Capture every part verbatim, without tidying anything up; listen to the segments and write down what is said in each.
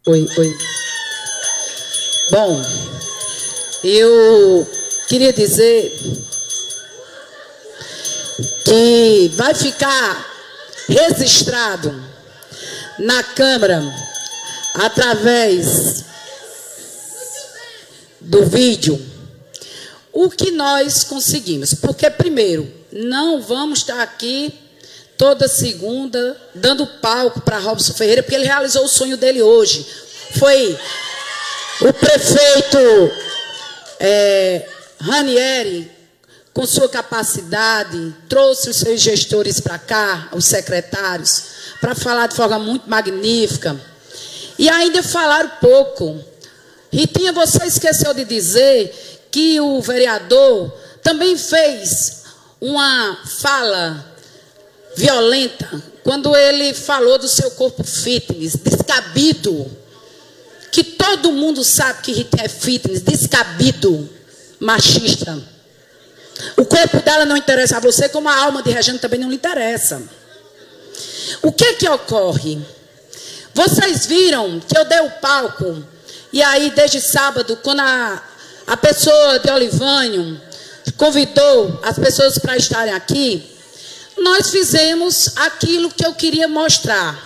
Oi, oi. Bom, eu queria dizer que vai ficar registrado na Câmara, através do vídeo, o que nós conseguimos. Porque, primeiro, não vamos estar aqui toda segunda dando palco para Robson Ferreira, porque ele realizou o sonho dele hoje. Foi o prefeito é, Ranieri, com sua capacidade, trouxe os seus gestores para cá, os secretários, para falar de forma muito magnífica. E ainda falaram pouco. Ritinha, você esqueceu de dizer que o vereador também fez uma fala violenta quando ele falou do seu corpo fitness, descabido. Que todo mundo sabe que Ritinha é fitness, descabido, machista. O corpo dela não interessa a você, como a alma de Regiane também não lhe interessa. O que que ocorre? Vocês viram que eu dei o palco, e aí desde sábado, quando a, a pessoa de Olivânio convidou as pessoas para estarem aqui, nós fizemos aquilo que eu queria mostrar.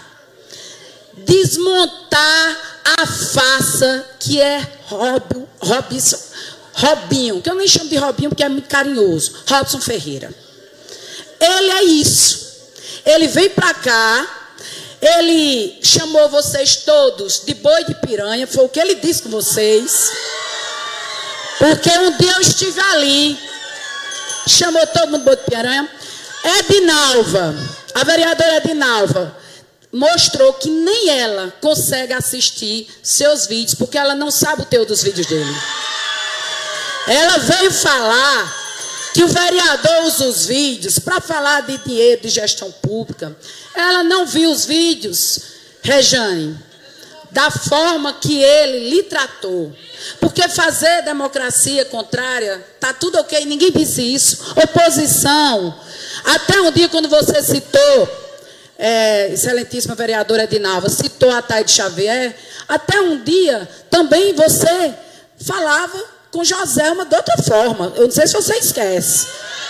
Desmontar a farsa que é Rob, Robson, Robinho, que eu nem chamo de Robinho porque é muito carinhoso, Robson Ferreira. Ele é isso. Ele veio para cá, ele chamou vocês todos de boi de piranha, foi o que ele disse com vocês. Porque um dia eu estive ali, chamou todo mundo de boi de piranha. Edinalva, a vereadora Edinalva, mostrou que nem ela consegue assistir seus vídeos, porque ela não sabe o teor dos vídeos dele. Ela veio falar que o vereador usa os vídeos para falar de dinheiro, de gestão pública. Ela não viu os vídeos, Regiane, da forma que ele lhe tratou. Porque fazer democracia contrária, está tudo ok, ninguém disse isso. Oposição. Até um dia, quando você citou, é, excelentíssima vereadora Edinalva, citou a Taide Xavier, até um dia também você falava com Joselma de outra forma. Eu não sei se você esquece.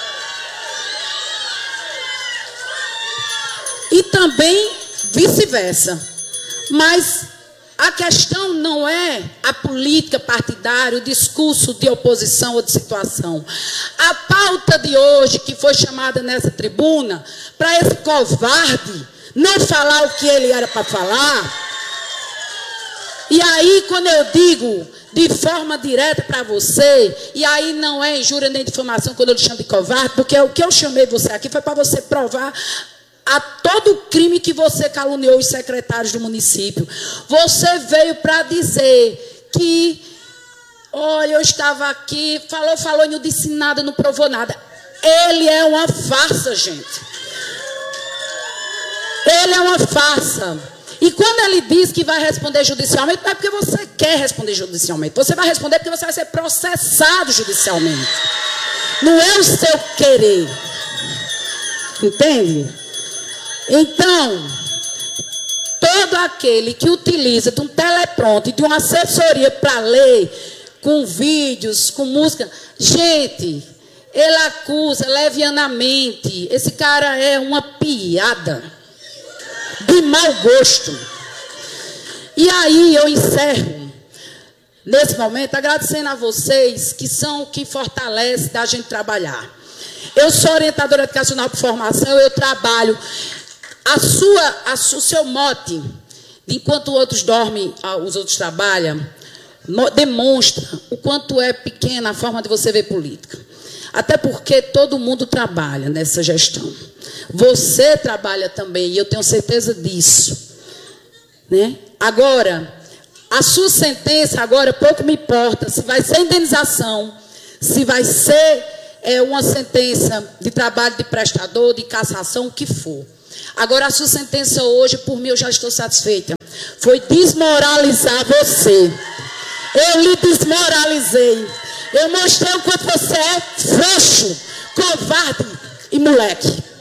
E também vice-versa. Mas a questão não é a política partidária, o discurso de oposição ou de situação. A pauta de hoje, que foi chamada nessa tribuna, para esse covarde não falar o que ele era para falar. E aí, quando eu digo de forma direta para você, e aí não é injúria nem difamação quando eu te chamo de covarde, porque o que eu chamei você aqui foi para você provar a todo o crime que você caluniou os secretários do município. Você veio para dizer que, olha, eu estava aqui, falou, falou e não disse nada, não provou nada. Ele é uma farsa, gente. Ele é uma farsa. E quando ele diz que vai responder judicialmente, não é porque você quer responder judicialmente. Você vai responder porque você vai ser processado judicialmente. Não é o seu querer. Entende? Então, todo aquele que utiliza de um teleprompter, de uma assessoria para ler, com vídeos, com música, gente, ele acusa levianamente. Esse cara é uma piada de mau gosto. E aí eu encerro, nesse momento, agradecendo a vocês, que são o que fortalece da gente trabalhar. Eu sou orientadora educacional por formação, eu trabalho. A sua, a, o seu mote, enquanto outros dormem, os outros trabalham, demonstra o quanto é pequena a forma de você ver política. Até porque todo mundo trabalha nessa gestão. Você trabalha também, e eu tenho certeza disso. Né? Agora, a sua sentença, agora, pouco me importa se vai ser indenização, se vai ser é, uma sentença de trabalho de prestador, de cassação, o que for. Agora, a sua sentença hoje, por mim, eu já estou satisfeita. Foi desmoralizar você. Eu lhe desmoralizei. Eu mostrei o quanto você é frouxo, covarde e moleque.